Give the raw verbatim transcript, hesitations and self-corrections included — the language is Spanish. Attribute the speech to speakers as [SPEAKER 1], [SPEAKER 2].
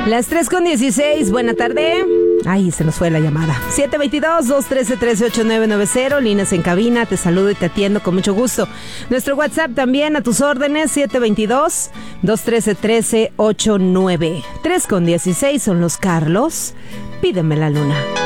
[SPEAKER 1] Las tres con dieciséis, buena tarde. Ay, se nos fue la llamada. siete dos dos, dos uno tres, uno tres ocho nueve nueve cero, líneas en cabina, te saludo y te atiendo con mucho gusto. Nuestro WhatsApp también a tus órdenes, siete dos dos, dos uno tres, uno tres ocho nueve. tres con dieciséis son los Carlos. Pídeme la luna.